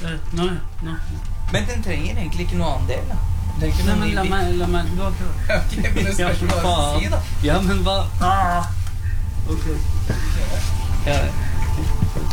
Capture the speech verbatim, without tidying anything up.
Nå, nå. Men den trenger egentlig ikke noe annen del, da. Det er ikke Nei, noe men ny la bit. meg, la meg, du har ikke hørt. Ok, men det skal ikke hva jeg skal si, da. Ja, men hva? Ah. Ok. Ja,